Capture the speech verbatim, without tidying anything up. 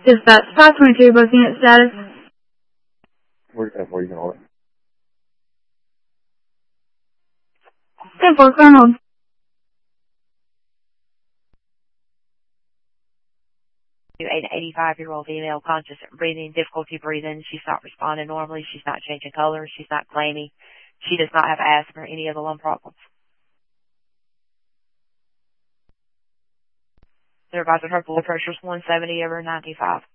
Dispatch five twenty-two, both unit status. Where's that for? You can hold it. ten four, clear and hold. An eighty-five-year-old female, conscious breathing, difficulty breathing. She's not responding normally. She's not changing color. She's not clammy. She does not have asthma or any other lung problems. They're advising her blood pressure is one seventy over ninety-five.